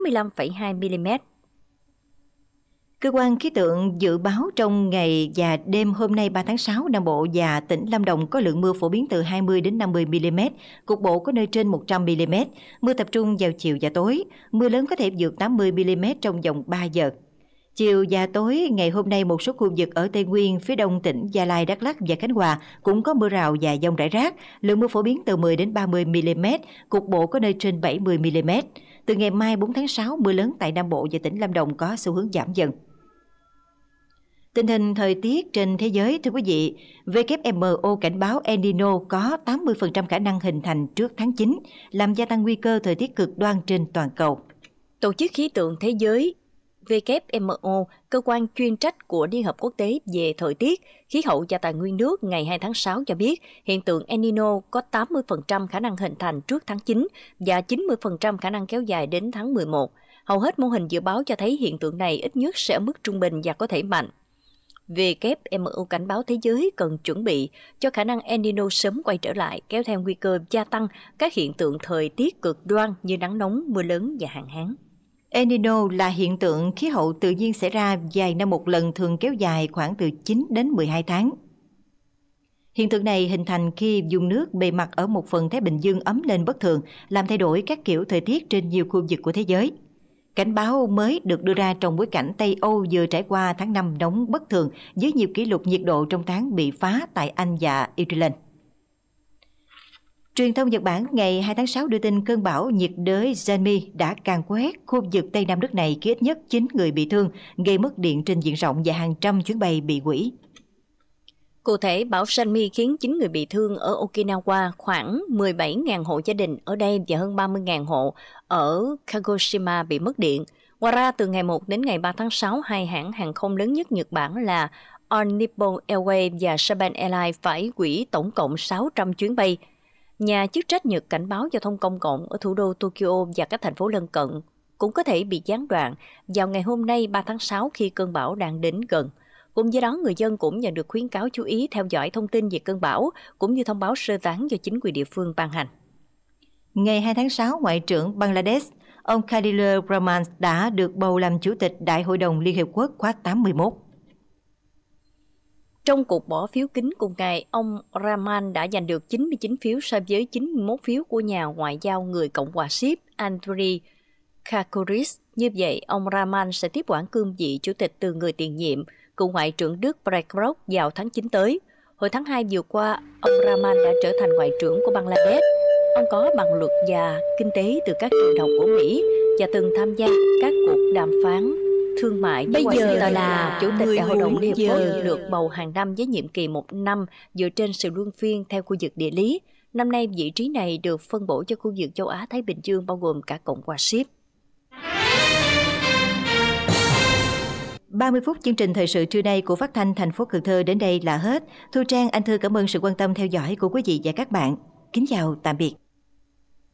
85,2 mm. Cơ quan khí tượng dự báo trong ngày và đêm hôm nay 3 tháng 6, Nam Bộ và tỉnh Lâm Đồng có lượng mưa phổ biến từ 20 đến 50 mm, cục bộ có nơi trên 100 mm, mưa tập trung vào chiều và tối, mưa lớn có thể vượt 80 mm trong vòng 3 giờ. Chiều và tối ngày hôm nay, một số khu vực ở Tây Nguyên, phía đông tỉnh Gia Lai, Đắk Lắk và Khánh Hòa cũng có mưa rào và dông rải rác, lượng mưa phổ biến từ 10 đến 30 mm, cục bộ có nơi trên 70 mm. Từ ngày mai 4 tháng 6, mưa lớn tại Nam Bộ và tỉnh Lâm Đồng có xu hướng giảm dần. Tình hình thời tiết trên thế giới, thưa quý vị, WMO cảnh báo El Nino có 80% khả năng hình thành trước tháng 9, làm gia tăng nguy cơ thời tiết cực đoan trên toàn cầu. Tổ chức Khí tượng Thế giới WMO, cơ quan chuyên trách của Liên hợp Quốc tế về thời tiết, khí hậu và tài nguyên nước ngày 2 tháng 6 cho biết hiện tượng El Nino có 80% khả năng hình thành trước tháng 9 và 90% khả năng kéo dài đến tháng 11. Hầu hết mô hình dự báo cho thấy hiện tượng này ít nhất sẽ ở mức trung bình và có thể mạnh. WMO cảnh báo thế giới cần chuẩn bị cho khả năng El Nino sớm quay trở lại, kéo theo nguy cơ gia tăng các hiện tượng thời tiết cực đoan như nắng nóng, mưa lớn và hạn hán. El Nino là hiện tượng khí hậu tự nhiên xảy ra vài năm một lần, thường kéo dài khoảng từ 9 đến 12 tháng. Hiện tượng này hình thành khi vùng nước bề mặt ở một phần Thái Bình Dương ấm lên bất thường, làm thay đổi các kiểu thời tiết trên nhiều khu vực của thế giới. Cảnh báo mới được đưa ra trong bối cảnh Tây Âu vừa trải qua tháng 5 nóng bất thường với nhiều kỷ lục nhiệt độ trong tháng bị phá tại Anh và Ireland. Truyền thông Nhật Bản ngày 2 tháng 6 đưa tin cơn bão nhiệt đới Jeanmi đã càn quét khu vực Tây Nam nước này, khiến ít nhất 9 người bị thương, gây mất điện trên diện rộng và hàng trăm chuyến bay bị hủy. Cụ thể, bão Jeanmi khiến 9 người bị thương ở Okinawa, khoảng 17.000 hộ gia đình ở đây và hơn 30.000 hộ ở Kagoshima bị mất điện. Ngoài ra, từ ngày 1 đến ngày 3 tháng 6, hai hãng hàng không lớn nhất Nhật Bản là All Nippon Airways và Japan Airlines phải hủy tổng cộng 600 chuyến bay. Nhà chức trách Nhật cảnh báo giao thông công cộng ở thủ đô Tokyo và các thành phố lân cận cũng có thể bị gián đoạn vào ngày hôm nay 3 tháng 6 khi cơn bão đang đến gần. Cùng với đó, người dân cũng nhận được khuyến cáo chú ý theo dõi thông tin về cơn bão, cũng như thông báo sơ tán do chính quyền địa phương ban hành. Ngày 2 tháng 6, Ngoại trưởng Bangladesh, ông Khalilur Rahman đã được bầu làm Chủ tịch Đại hội đồng Liên Hiệp Quốc khóa 81. Trong cuộc bỏ phiếu kín cùng ngày, ông Rahman đã giành được 99 phiếu so với 91 phiếu của nhà ngoại giao người Cộng hòa Ship Andriy Kakoris. Như vậy, ông Rahman sẽ tiếp quản cương vị chủ tịch từ người tiền nhiệm, cựu Ngoại trưởng Đức BlackRock vào tháng 9 tới. Hồi tháng 2 vừa qua, ông Rahman đã trở thành Ngoại trưởng của Bangladesh. Ông có bằng luật và kinh tế từ các trường đại học của Mỹ và từng tham gia các cuộc đàm phán thương mại. Bây giờ là Chủ tịch Đại hội đồng Liên Hiệp Quốc được bầu hàng năm với nhiệm kỳ 1 năm dựa trên sự luân phiên theo khu vực địa lý. Năm nay, vị trí này được phân bổ cho khu vực châu Á-Thái Bình Dương bao gồm cả Cộng hòa Ship. 30 phút chương trình thời sự trưa nay của Phát thanh thành phố Cần Thơ đến đây là hết. Thu Trang, Anh Thư cảm ơn sự quan tâm theo dõi của quý vị và các bạn. Kính chào, tạm biệt.